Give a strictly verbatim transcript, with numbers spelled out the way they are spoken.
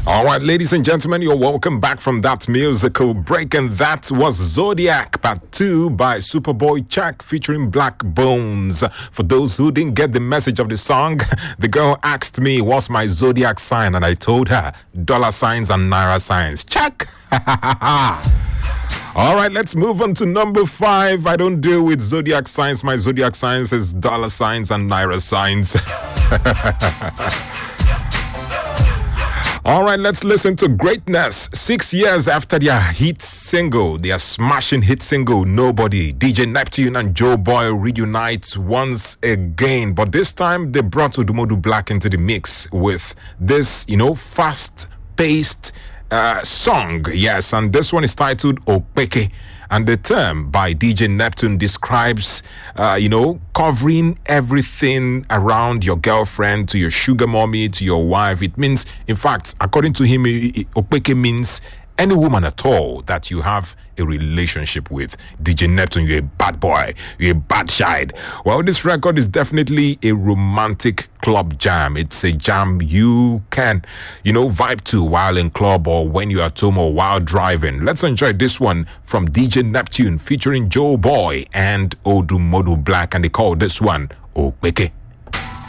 All right, ladies and gentlemen, you're welcome back from that musical break, and that was Zodiac Part two by Superboy Chuck featuring Black Bones. For those who didn't get the message of the song, the girl asked me what's my zodiac sign, and I told her dollar signs and naira signs. Chuck! All right, let's move on to number five. I don't deal with zodiac signs. My zodiac signs is dollar signs and naira signs. All right, let's listen to Greatness. Six years after their hit single, their smashing hit single, Nobody, D J Neptune and Joe Boy reunite once again. But this time, they brought Odumodu Black into the mix with this, you know, fast-paced uh, song. Yes, and this one is titled Opeke. And the term by D J Neptune describes, uh, you know, covering everything around your girlfriend, to your sugar mommy, to your wife. It means, in fact, according to him, Opeke means any woman at all that you have a relationship with. D J Neptune, you're a bad boy, you're a bad child. Well, this record is definitely a romantic club jam. It's a jam you can, you know, vibe to while in club or when you're at home or while driving. Let's enjoy this one from D J Neptune featuring Joe Boy and Odumodu Black, and they call this one Opeke.